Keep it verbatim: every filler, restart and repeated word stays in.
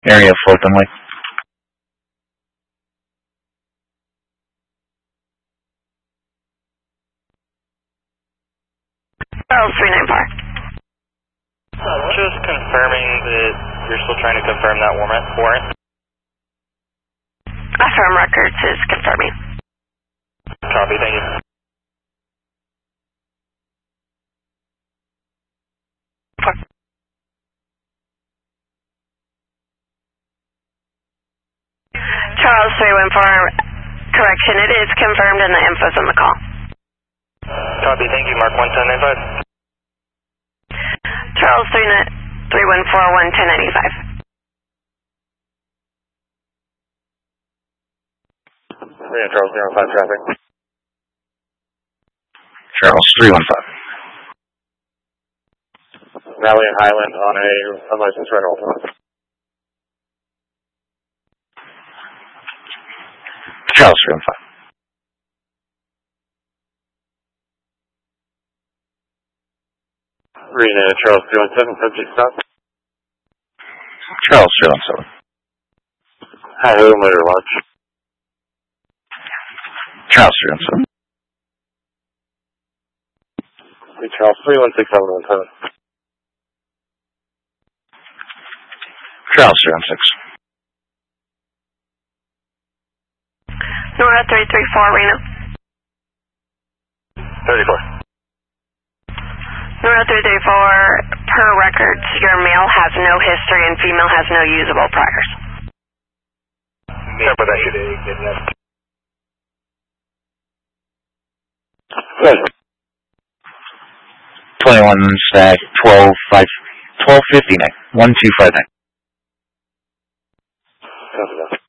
Area Fulton Lake. Charles three nine four. Just confirming that you're still trying to confirm that warrant. warrant. Affirm Records is confirming. Copy, thank you. Charles three one four, correction, it is confirmed and the info's on the call. Copy, thank you, Mark one ten ninety-five. Charles three one four, one ten ninety-five. Yeah, Charles three one five traffic. Charles three one five. Valley and Highland on a unlicensed rental. Charles three one five. Rena, Charles three one seven, subject stop. Charles three one seven. Hi, hello, motor launch. Charles three one seven. Hey, Charles three one six seven one seven. Charles three one six. Nora three three four, Reno. thirty-four. Nora three three four, per records, your male has no history and female has no usable priors. Yeah, but that should Good. twenty-one stack, twelve five, twelve fifty nine, one two five nine. Copy that.